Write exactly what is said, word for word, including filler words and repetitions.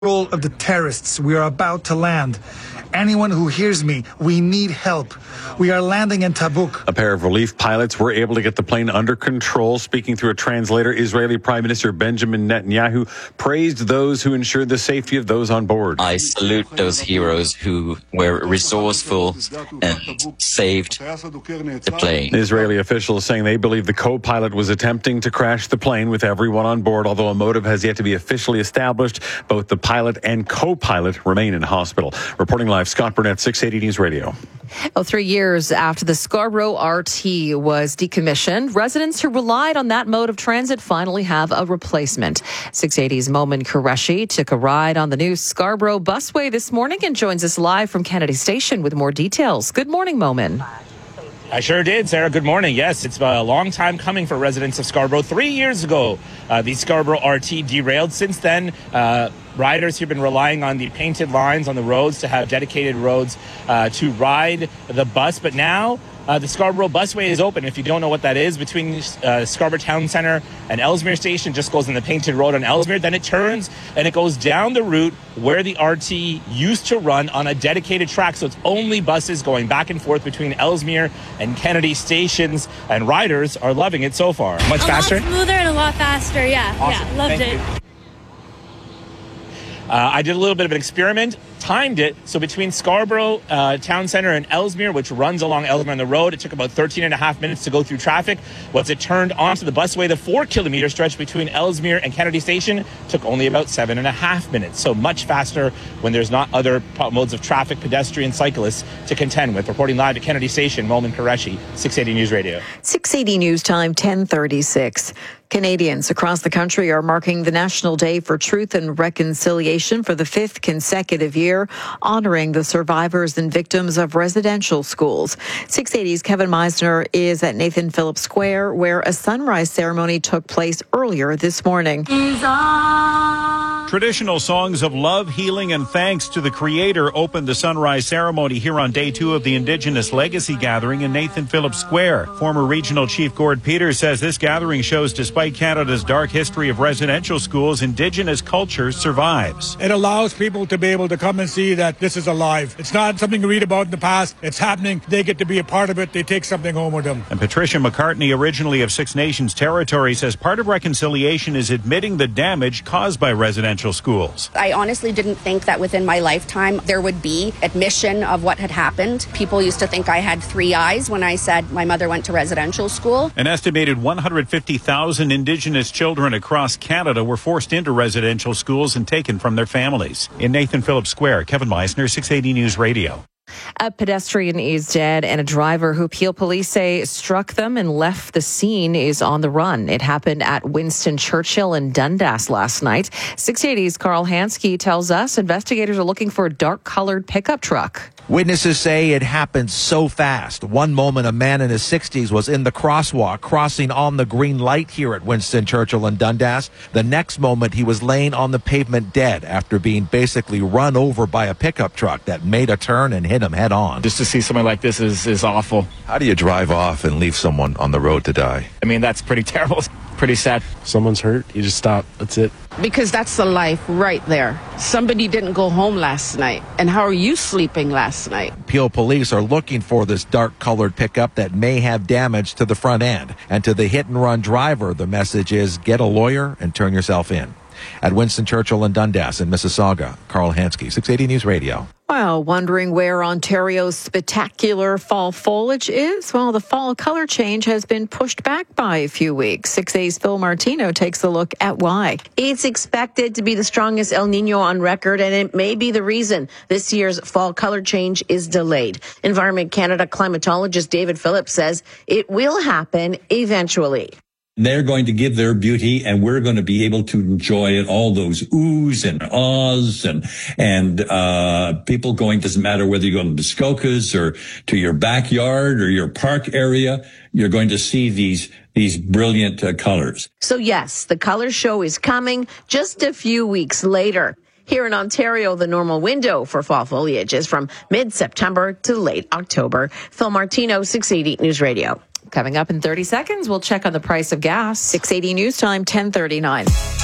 control of the terrorists. We are about to land. Anyone who hears me, we need help. We are landing in Tabuk. A pair of relief pilots were able to get the plane under control. Speaking through a translator, Israeli Prime Minister Benjamin Netanyahu praised those who ensured the safety of those on board. I salute those heroes who were resourceful and saved the plane. Israeli officials saying they believe the co-pilot was attempting to crash the plane with everyone on board, although a motive has yet to be officially established. Both the pilot and co-pilot remain in hospital. Reporting live, Scott Burnett, six eighty News Radio. Well, three years after the Scarborough R T was decommissioned, residents who relied on that mode of transit finally have a replacement. six eighty's Momin Qureshi took a ride on the new Scarborough busway this morning and joins us live from Kennedy Station with more details. Good morning, Momin. I sure did, Sarah. Good morning. Yes, it's a long time coming for residents of Scarborough. Three years ago, uh, the Scarborough R T derailed. Since then, uh, riders have been relying on the painted lines on the roads to have dedicated roads uh, to ride the bus. But now uh, the Scarborough busway is open. If you don't know what that is, between uh, Scarborough Town Centre and Ellesmere Station, just goes in the painted road on Ellesmere. Then it turns and it goes down the route where the R T used to run on a dedicated track. So it's only buses going back and forth between Ellesmere and Kennedy stations, and riders are loving it so far. Much a faster? A lot smoother and a lot faster, yeah. Awesome. Yeah, loved Thank it. you. Uh, I did a little bit of an experiment, timed it. So between Scarborough uh, Town Centre and Ellesmere, which runs along Ellesmere on the road, it took about thirteen and a half minutes to go through traffic. Once it turned onto the busway, the four kilometre stretch between Ellesmere and Kennedy Station took only about seven and a half minutes. So much faster when there's not other modes of traffic, pedestrian, cyclists to contend with. Reporting live at Kennedy Station, Momin Qureshi, six eighty News Radio. six eighty News Time, ten thirty-six. Canadians across the country are marking the National Day for Truth and Reconciliation for the fifth consecutive year, honoring the survivors and victims of residential schools. six eighty's Kevin Meisner is at Nathan Phillips Square, where a sunrise ceremony took place earlier this morning. Traditional songs of love, healing, and thanks to the Creator opened the sunrise ceremony here on day two of the Indigenous Legacy Gathering in Nathan Phillips Square. Former Regional Chief Gord Peters says this gathering shows despite Canada's dark history of residential schools, Indigenous culture survives. It allows people to be able to come and see that this is alive. It's not something you read about in the past. It's happening. They get to be a part of it. They take something home with them. And Patricia McCartney, originally of Six Nations territory, says part of reconciliation is admitting the damage caused by residential schools. I honestly didn't think that within my lifetime there would be admission of what had happened. People used to think I had three eyes when I said my mother went to residential school. An estimated one hundred fifty thousand Indigenous children across Canada were forced into residential schools and taken from their families. In Nathan Phillips Square, Kevin Meisner, six eighty News Radio. A pedestrian is dead and a driver who Peel police say struck them and left the scene is on the run. It happened at Winston Churchill in Dundas last night. six eighty's Carl Hansky tells us investigators are looking for a dark-colored pickup truck. Witnesses say it happened so fast. One moment, a man in his sixties was in the crosswalk, crossing on the green light here at Winston Churchill in Dundas. The next moment, he was laying on the pavement dead after being basically run over by a pickup truck that made a turn and hit him head on. Just to see something like this is, is awful. How do you drive off and leave someone on the road to die? I mean, that's pretty terrible. Pretty sad. Someone's hurt, you just stop. That's it. Because that's the life right there. Somebody didn't go home last night. And how are you sleeping last night? Peel police are looking for this dark-colored pickup that may have damage to the front end. And to the hit-and-run driver, the message is get a lawyer and turn yourself in. At Winston Churchill and Dundas in Mississauga, Carl Hansky, six eighty News Radio. Well, wondering where Ontario's spectacular fall foliage is? Well, the fall color change has been pushed back by a few weeks. six A's Phil Martino takes a look at why. It's expected to be the strongest El Nino on record, and it may be the reason this year's fall color change is delayed. Environment Canada climatologist David Phillips says it will happen eventually. They're going to give their beauty, and we're going to be able to enjoy it, all those oohs and ahs, and and uh people going, doesn't matter whether you go to Muskokas or to your backyard or your park area, you're going to see these these brilliant uh, colors. So yes, the color show is coming just a few weeks later. Here in Ontario, the normal window for fall foliage is from mid-September to late October. Phil Martino, six eighty News Radio. Coming up in thirty seconds, we'll check on the price of gas. six eighty News Time, ten thirty-nine.